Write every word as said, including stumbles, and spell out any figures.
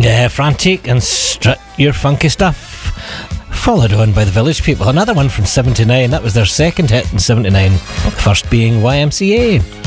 Yeah, Frantic and Strut Your Funky Stuff. Followed on by the Village People. Another one from seventy-nine. That was their second hit in seventy-nine. The first being Y M C A.